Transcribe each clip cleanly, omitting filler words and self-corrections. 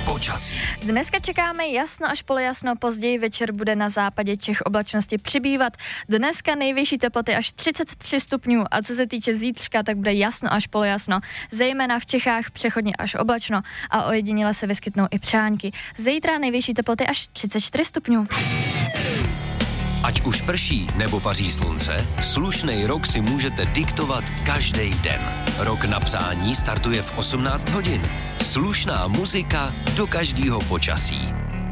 Počasí. Dneska čekáme jasno až polojasno, později večer bude na západě Čech oblačnosti přibývat. Dneska nejvyšší teploty až 33 stupňů a co se týče zítřka, tak bude jasno až polojasno. Zejména v Čechách přechodně až oblačno a ojediněle se vyskytnou i přáňky. Zítra nejvyšší teploty až 34 stupňů. Ať už prší nebo paří slunce, slušnej rok si můžete diktovat každý den. Rok na přání startuje v 18 hodin. Slušná muzika do každého počasí.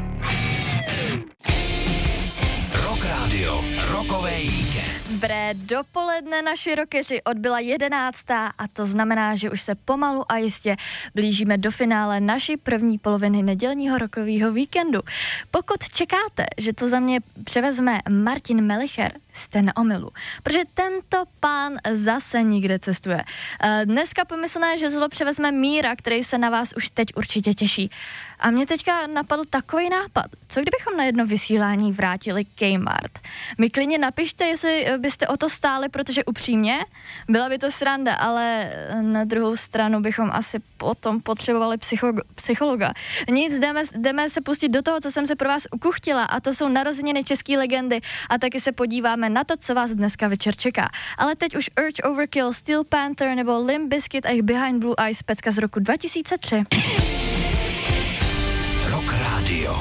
Rock Radio, rokovej víkend. Dobré dopoledne, naši rockeři, odbyla 11. a to znamená, že už se pomalu a jistě blížíme do finále naší první poloviny nedělního rockového víkendu. Pokud čekáte, že to za mě převezme Martin Melicher, jste na omylu, protože tento pán zase nikde cestuje. Dneska pomyslné, že zlo převezme Míra, který se na vás už teď určitě těší. A mě teďka napadl takový nápad. Co kdybychom na jedno vysílání vrátili Kmart? Mi klidně napište, jestli byste o to stáli, protože upřímně byla by to sranda, ale na druhou stranu bychom asi potom potřebovali psychologa. Nic, jdeme se pustit do toho, co jsem se pro vás ukuchtila, a to jsou narozeniny české legendy a taky se podíváme na to, co vás dneska večer čeká. Ale teď už Urge Overkill, Steel Panther nebo Limp Bizkit a jejich Behind Blue Eyes, pecka z roku 2003. Rock Radio.